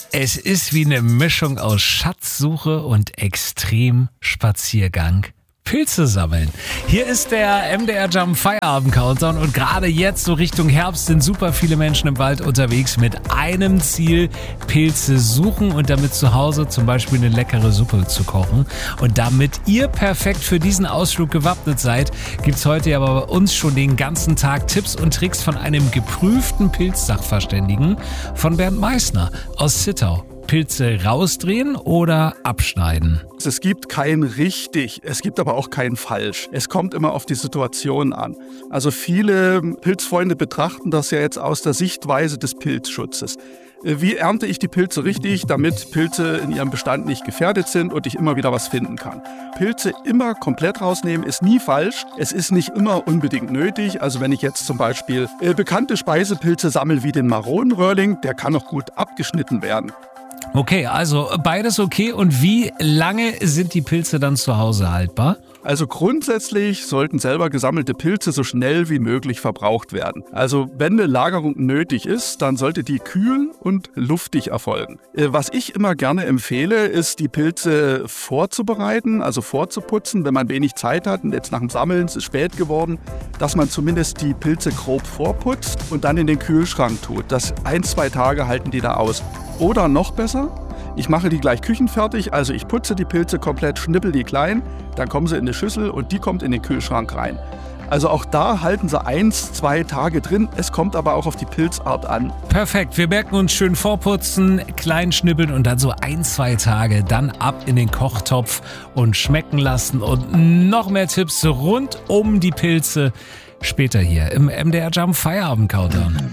Es ist wie eine Mischung aus Schatzsuche und Extremspaziergang. Pilze sammeln. Hier ist der MDR Jump Feierabend Countdown und gerade jetzt so Richtung Herbst sind super viele Menschen im Wald unterwegs mit einem Ziel: Pilze suchen und damit zu Hause zum Beispiel eine leckere Suppe zu kochen. Und damit ihr perfekt für diesen Ausflug gewappnet seid, gibt's heute aber bei uns schon den ganzen Tag Tipps und Tricks von einem geprüften Pilzsachverständigen, von Bernd Meißner aus Zittau. Pilze rausdrehen oder abschneiden? Es gibt kein richtig, es gibt aber auch kein falsch. Es kommt immer auf die Situation an. Also viele Pilzfreunde betrachten das ja jetzt aus der Sichtweise des Pilzschutzes. Wie ernte ich die Pilze richtig, damit Pilze in ihrem Bestand nicht gefährdet sind und ich immer wieder was finden kann? Pilze immer komplett rausnehmen ist nie falsch. Es ist nicht immer unbedingt nötig. Also wenn ich jetzt zum Beispiel bekannte Speisepilze sammle wie den Maronenröhrling, der kann auch gut abgeschnitten werden. Okay, also beides okay. Und wie lange sind die Pilze dann zu Hause haltbar? Also grundsätzlich sollten selber gesammelte Pilze so schnell wie möglich verbraucht werden. Also wenn eine Lagerung nötig ist, dann sollte die kühl und luftig erfolgen. Was ich immer gerne empfehle, ist die Pilze vorzubereiten, also vorzuputzen, wenn man wenig Zeit hat und jetzt nach dem Sammeln ist es spät geworden, dass man zumindest die Pilze grob vorputzt und dann in den Kühlschrank tut. Das 1-2 Tage halten die da aus. Oder noch besser, ich mache die gleich küchenfertig, also ich putze die Pilze komplett, schnippel die klein, dann kommen sie in eine Schüssel und die kommt in den Kühlschrank rein. Also auch da halten sie 1-2 Tage drin, es kommt aber auch auf die Pilzart an. Perfekt, wir merken uns schön vorputzen, klein schnippeln und dann so 1-2 Tage, dann ab in den Kochtopf und schmecken lassen und noch mehr Tipps rund um die Pilze später hier im MDR Jump Feierabend Countdown.